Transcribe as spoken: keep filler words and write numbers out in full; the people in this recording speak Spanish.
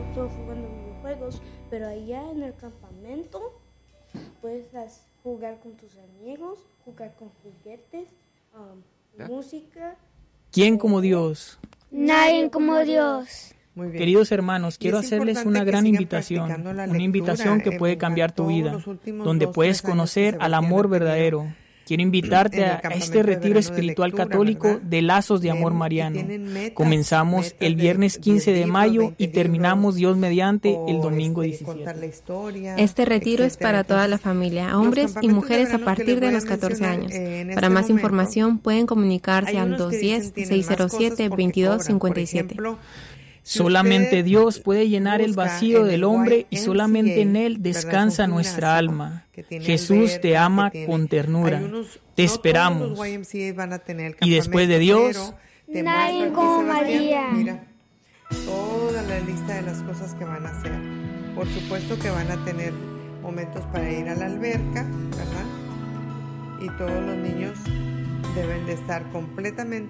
todos jugando videojuegos, pero allá en el campamento puedes jugar con tus amigos, jugar con juguetes, um, música. ¿Quién como Dios? Nadie como Dios. Muy bien. Queridos hermanos, quiero es hacerles importante una que gran sigan invitación, practicando la una lectura invitación que en puede cambiar tu todos vida, los últimos donde dos, puedes tres años conocer que al amor Sebastián ha verdadero. Quiero invitarte en el a campamento este de retiro verano de espiritual lectura, católico ¿verdad? de Lazos de Amor Ven, y Mariano. tienen metas, Comenzamos metas el de viernes diez quince de libros, mayo veinte y terminamos, libros, Dios mediante, el o, domingo este, contar diecisiete. la historia, Este retiro es etcétera. para toda la Entonces, familia, los hombres y campamentos de mujeres a verano que partir les de voy los a catorce mencionar, años. eh, en Para este más momento, información pueden comunicarse hay al unos dos que uno dicen cero, tienen seis cero más cosas siete, porque veintidós cobran. cincuenta Por y siete. ejemplo, si Solamente usted Dios puede llenar el busca vacío en del el hombre y Y M C A, solamente en Él ¿verdad? Es un descansa nuestra gimnasio alma. que tiene Jesús te alberca, ama que tiene- con ternura. hay unos- Te no esperamos. todos los Y M C A van a tener Y después de campamento, Dios, pero te nadie muestro aquí, como Sebastián, María. Mira, toda la lista de las cosas que van a hacer. Por supuesto que van a tener momentos para ir a la alberca, ¿verdad? Y todos los niños deben de estar completamente